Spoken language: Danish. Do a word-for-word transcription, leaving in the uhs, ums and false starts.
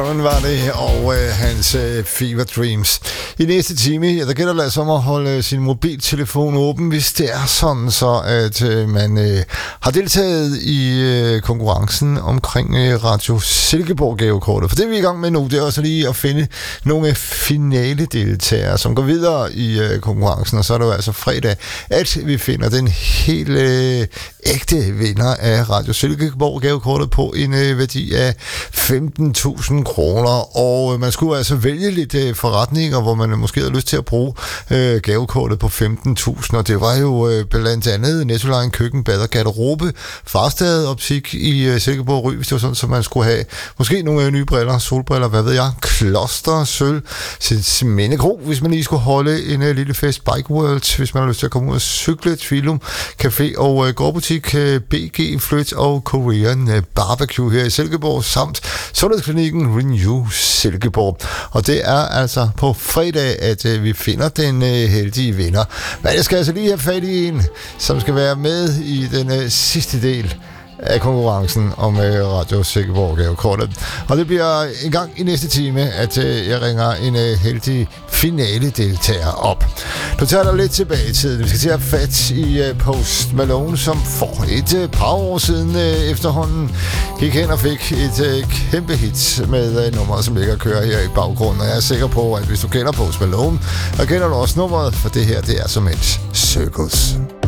Sådan var det, og øh, hans øh, Fever Dreams. I næste time, ja, der gælder det altså om at holde sin mobiltelefon åben, hvis det er sådan, så at øh, man øh, har deltaget i øh, konkurrencen omkring øh, Radio Silkeborg gavekortet. For det er vi i gang med nu, det er også lige at finde nogle finale deltagere, som går videre i øh, konkurrencen, og så er det jo altså fredag, at vi finder den helt øh, ægte vinder af Radio Silkeborg gavekortet på en øh, værdi af femten tusind kroner, og man skulle altså vælge lidt øh, forretninger, hvor man måske havde lyst til at bruge øh, gavekortet på femten tusind, og det var jo øh, blandt andet Nettoline, køkken, bad og garderobe, Farstad optik i øh, Silkeborg Ry, hvis det var sådan, så man skulle have måske nogle øh, nye briller, solbriller, hvad ved jeg, Kloster, Sølv, Mindekro, hvis man lige skulle holde en øh, lille fest, Bike World, hvis man har lyst til at komme ud og cykle, Tvilum Café og øh, gårdbutik, øh, B G Flyt og Korean øh, Barbecue her i Silkeborg, samt Sundhedsklinikken Renew Silkeborg. Og det er altså på fredag, at øh, vi finder den øh, heldige vinder. Men jeg skal altså lige have fat i en, som skal være med i den øh, sidste del af konkurrencen om øh, Radio Silkeborg gavekortet. Og det bliver en gang i næste time, at øh, jeg ringer en øh, heldig finale deltager op. Nu tager der lidt tilbage i tiden. Vi skal til at have fat i øh, Post Malone, som for et øh, par år siden øh, efterhånden gik hen og fik et øh, kæmpe hit med øh, nummeret, som ligger og kører her i baggrunden. Og jeg er sikker på, at hvis du kender Post Malone, og kender du også nummeret, for det her, det er som et cirkus.